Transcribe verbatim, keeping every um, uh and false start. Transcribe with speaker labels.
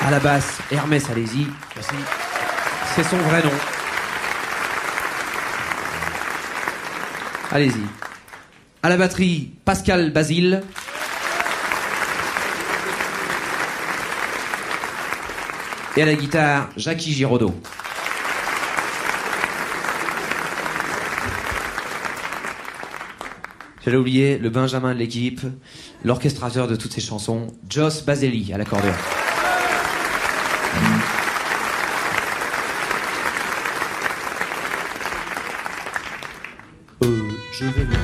Speaker 1: À la basse, Hermès Alési. Merci. C'est son vrai nom. Allez-y. À la batterie, Pascal Basile. Et à la guitare, Jackie Giraudot. J'allais oublier le Benjamin de l'équipe, l'orchestrateur de toutes ces chansons, Joss Baselli à l'accordéon. Euh, je vais me